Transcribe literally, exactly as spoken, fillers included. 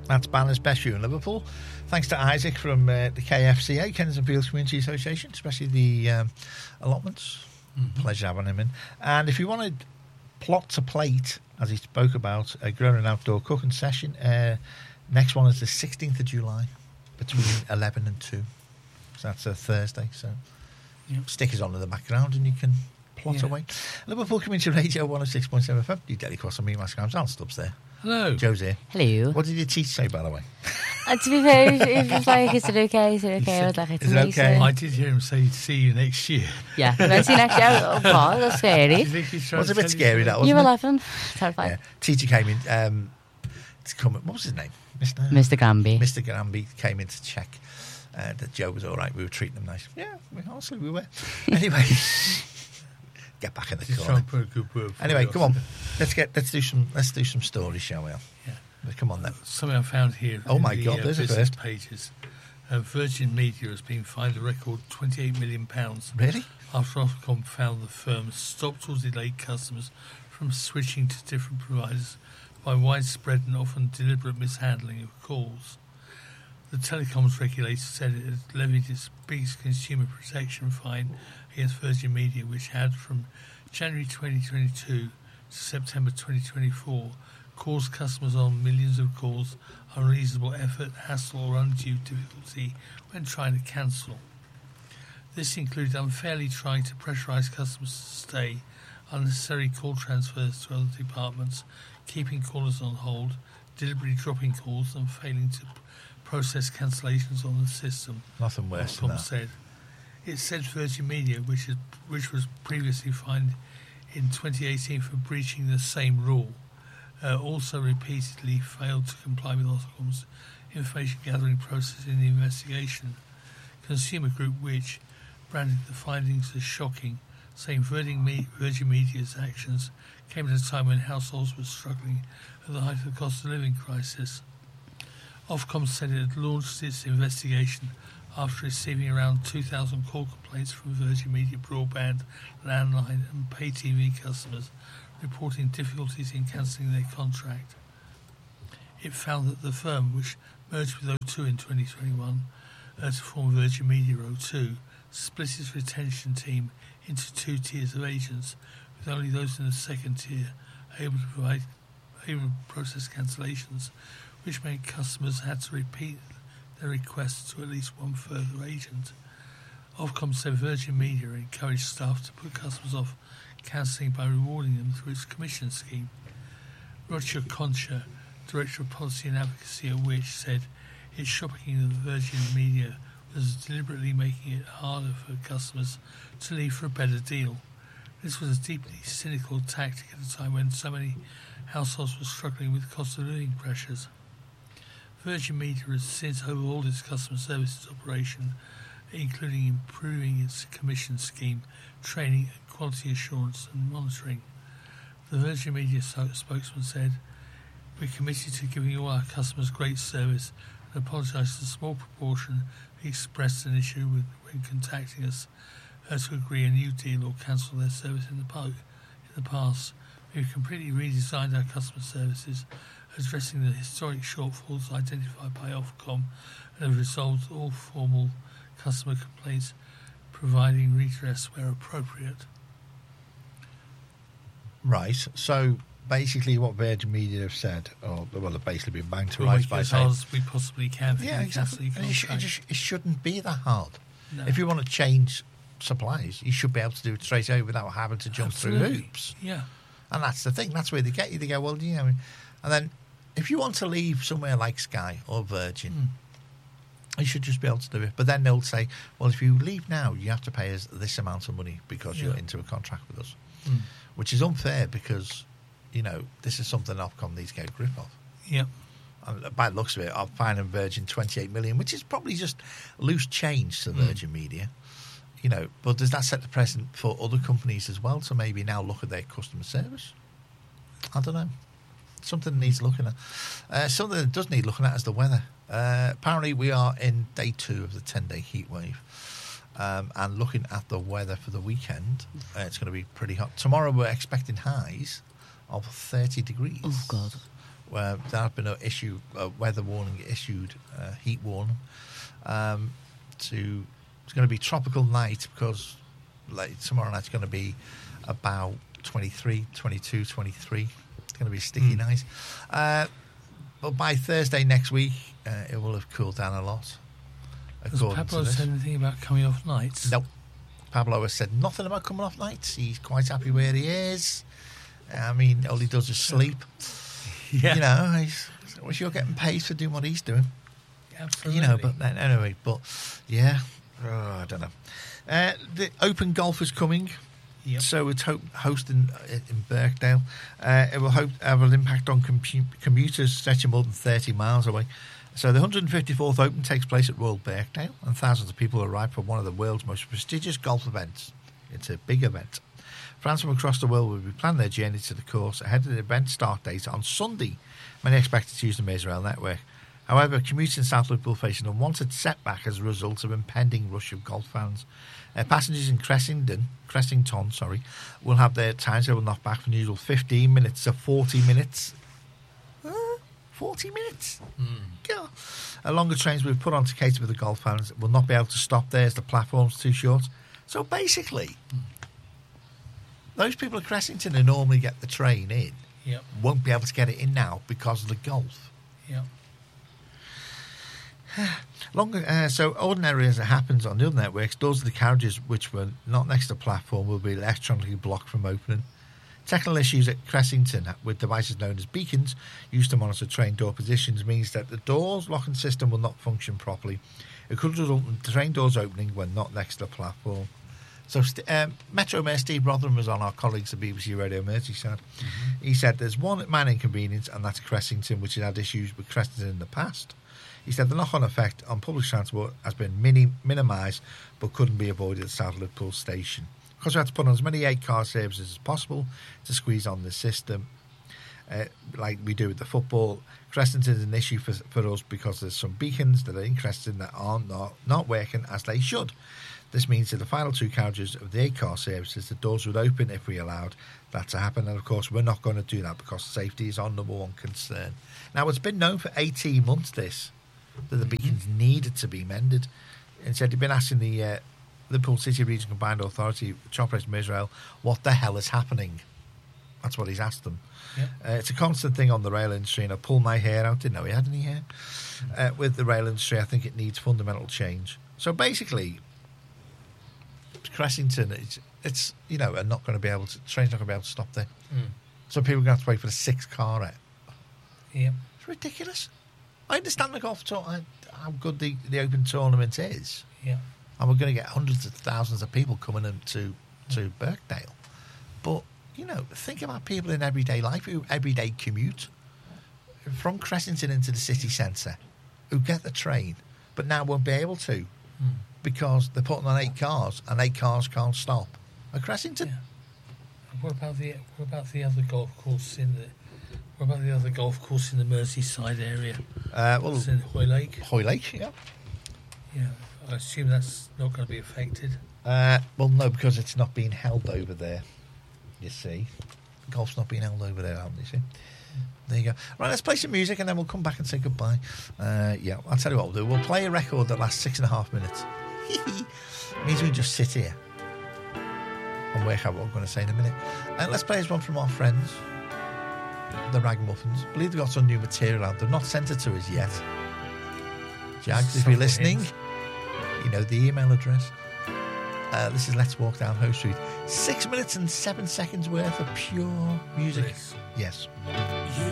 That's Banner's Best View in Liverpool. Thanks to Isaac from uh, the K F C A, Kensington Fields Community Association, especially the um, allotments. Mm-hmm. Pleasure having him in. And if you wanted plot to plate, as he spoke about, a growing outdoor cooking session, uh, next one is the sixteenth of July between eleven and two. So that's a Thursday. So yep. Stickers on in the background and you can plot yeah. away. Liverpool Community Radio one oh six point seven F M. You Daily Cross on me, Master Alan Stubbs there. Hello. Joe's here. Hello. What did your teeth say, by the way? Uh, to be fair, it was like, is it okay? Is it okay? I was like, it's is it okay? I did hear him say, see you next year. Yeah, I'll see you next year. Oh, God, that's scary. It was a bit scary, that, wasn't you it? You were laughing. Terrifying. Yeah. Teacher came in um, to come. What was his name? Mister Mister Granby. Mister Granby came in to check uh, that Joe was all right. We were treating him nice. Yeah, we, honestly, we were. Anyway. Get back in the Just corner. Put a good word for anyway, come on. Let's get let's do some let's do some stories, shall we? Yeah. Come on then. Something I found here. Oh my the, God, uh, there's a business first. pages. Uh, Virgin Media has been fined a record twenty-eight million pounds. Really? After Ofcom found the firm stopped or delayed customers from switching to different providers by widespread and often deliberate mishandling of calls. The telecoms regulator said it had levied its biggest consumer protection fine against Virgin Media, which had, from January twenty twenty-two to September twenty twenty-four, caused customers on millions of calls unreasonable effort, hassle or undue difficulty when trying to cancel. This included unfairly trying to pressurise customers to stay, unnecessary call transfers to other departments, keeping callers on hold, deliberately dropping calls and failing to process cancellations on the system. Nothing worse than that. Said. It said Virgin Media, which is which was previously fined in twenty eighteen for breaching the same rule, uh, also repeatedly failed to comply with Ofcom's information gathering process in the investigation. Consumer Group, which branded the findings as shocking, saying Virgin Media's actions came at a time when households were struggling at the height of the cost of living crisis. Ofcom said it had launched its investigation after receiving around two thousand call complaints from Virgin Media broadband, landline and pay T V customers reporting difficulties in cancelling their contract. It found that the firm, which merged with O two in twenty twenty-one uh, to form Virgin Media O two, split its retention team into two tiers of agents, with only those in the second tier able to provide able to process cancellations, which meant customers had to repeat their requests to at least one further agent. Ofcom said Virgin Media encouraged staff to put customers off cancelling by rewarding them through its commission scheme. Roger Concha, Director of Policy and Advocacy at Which, said its shopping of Virgin Media was deliberately making it harder for customers to leave for a better deal. This was a deeply cynical tactic at a time when so many households were struggling with cost of living pressures. Virgin Media has since overhauled its customer services operation, including improving its commission scheme, training and quality assurance and monitoring. The Virgin Media spokesman said, "We're committed to giving all our customers great service and apologise for the small proportion who expressed an issue with, when contacting us uh, to agree a new deal or cancel their service in the, po- in the past. We've completely redesigned our customer services, addressing the historic shortfalls identified by Ofcom, and have resolved all formal customer complaints, providing redress where appropriate." Right, so basically what Virgin Media have said, or well, they've basically been banged to we'll rights make by it as saying... hard as we possibly can. Yeah, exactly. And it, sh- it, sh- it shouldn't be that hard. No. If you want to change supplies, you should be able to do it straight away without having to jump Absolutely. through hoops. Yeah. And that's the thing. That's where they get you. They go, well, you know... And then if you want to leave somewhere like Sky or Virgin... Mm. You should just be able to do it. But then they'll say, well, if you leave now, you have to pay us this amount of money because yeah. you're into a contract with us. Mm. Which is unfair because, you know, this is something Ofcom needs to get a grip of. Yeah. And by the looks of it, I'm finding Virgin twenty-eight million, which is probably just loose change to Virgin mm. Media. You know, but does that set the precedent for other companies as well to maybe now look at their customer service? I don't know. Something that needs looking at. Uh, something that does need looking at is the weather. Uh, apparently, we are in day two of the ten-day heat wave. Um, and looking at the weather for the weekend, uh, it's going to be pretty hot. Tomorrow, we're expecting highs of thirty degrees. Oh, God. where there have been an issue, a weather warning issued, uh, heat warning. Um, to it's going to be tropical night because like tomorrow night's going to be about twenty-three, twenty-two, twenty-three. It's going to be sticky Mm. night. Uh, but by Thursday next week, uh, it will have cooled down a lot. Has Pablo said anything about coming off nights? Nope. Pablo has said nothing about coming off nights. He's quite happy where he is. I mean, all he does is sleep. Yeah. You know, he's, well, you're getting paid for doing what he's doing. Absolutely. You know, but then, anyway, but yeah, oh, I don't know. Uh, the Open Golf is coming. Yep. So it's ho- hosting it in Birkdale. Uh, it will hope have an impact on compu- commuters stretching more than thirty miles away. So the one hundred fifty-fourth Open takes place at Royal Birkdale, and thousands of people arrive for one of the world's most prestigious golf events. It's a big event. Fans from across the world will be planning their journey to the course ahead of the event start date on Sunday. Many expected to use the Merseyrail network. However, commuters in South Liverpool face an unwanted setback as a result of impending rush of golf fans. Uh, passengers in Cressington, Cressington, sorry, will have their timetable knocked back from the usual fifteen minutes to forty minutes. Uh, forty minutes? Mm. God. Uh, longer trains will be put on to cater for the golf fans will not be able to stop there as the platform's too short. So basically, mm. those people at Cressington who normally get the train in yep. won't be able to get it in now because of the golf. Yeah. Longer, uh, so ordinarily as it happens on the other networks, doors of the carriages which were not next to the platform will be electronically blocked from opening. Technical issues at Cressington with devices known as beacons used to monitor train door positions means that the doors locking system will not function properly. It could result in train doors opening when not next to the platform. So um, Metro Mayor Steve Rotherham was on our colleagues at B B C Radio Merseyside. Mm-hmm. He said there's one man inconvenience, and that's Cressington, which has had issues with Cressington in the past. He said the knock-on effect on public transport has been mini- minimised but couldn't be avoided at South Liverpool Station. Because we had to put on as many eight-car services as possible to squeeze on the system, uh, like we do with the football. Cressington is an issue for, for us because there's some beacons that are in Cressington that are not, not working as they should. This means that the final two carriages of the eight-car services, the doors would open if we allowed that to happen. And, of course, we're not going to do that because safety is our number one concern. Now, it's been known for eighteen months, this, that the beacons needed to be mended. Instead, they've been asking the uh, Liverpool City Region Combined Authority, which operates Merseyrail, what the hell is happening? That's what he's asked them. Yep. Uh, it's a constant thing on the rail industry, and I pulled my hair out. Didn't know he had any hair. Uh, with the rail industry, I think it needs fundamental change. So basically, Cressington, it's, it's you know, are not going to be able to, trains not going to be able to stop there. Mm. So people are going to have to wait for the sixth car out. Yeah. It's ridiculous. I understand the golf tour, how good the, the Open tournament is. Yeah. And we're going to get hundreds of thousands of people coming into to Birkdale. But, you know, think about people in everyday life who everyday commute from Cressington into the city centre, who get the train, but now won't be able to mm. because they're putting on eight cars and eight cars can't stop at Cressington. Yeah. What about the what about the other golf course in the What about the other golf course in the Merseyside area? Uh, well, it's in Hoylake. Hoylake, yeah. Yeah, I assume that's not going to be affected. Uh, well, no, because it's not being held over there, you see. Golf's not being held over there, haven't you see? There you go. Right, let's play some music and then we'll come back and say goodbye. Uh, yeah, I'll tell you what we'll do. We'll play a record that lasts six and a half minutes. Means we can just sit here and work out what we're going to say in a minute. Uh, let's play this one from our friends, the Ragamuffins. I believe they've got some new material out. They've not sent it to us yet. Jags, if you're listening, you know the email address. Uh, this is Let's Walk Down Hoe Street. Six minutes and seven seconds worth of pure music. Bliss. Yes.